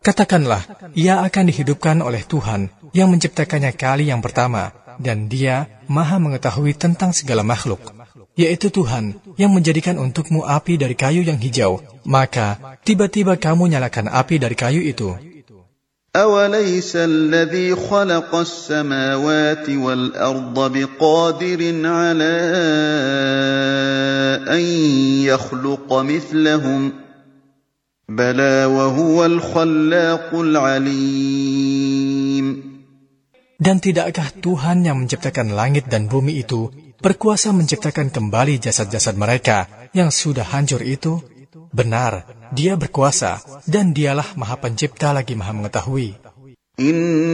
Katakanlah, ia akan dihidupkan oleh Tuhan yang menciptakannya kali yang pertama, dan Dia Maha mengetahui tentang segala makhluk, yaitu Tuhan yang menjadikan untukmu api dari kayu yang hijau. Maka tiba-tiba kamu nyalakan api dari kayu itu. أَوَلَيْسَ الَّذِي خَلَقَ السَّمَاوَاتِ وَالْأَرْضَ بِقَادِرٍ عَلَىٰ أَن يَخْلُقَ مِثْلَهُم ۚ بَلَىٰ وَهُوَ الْخَلَّاقُ الْعَلِيمُ. Dan tidakkah Tuhan yang menciptakan langit dan bumi itu berkuasa menciptakan kembali jasad-jasad mereka yang sudah hancur itu? Benar, Dia berkuasa, dan Dialah Maha Pencipta lagi Maha Mengetahui.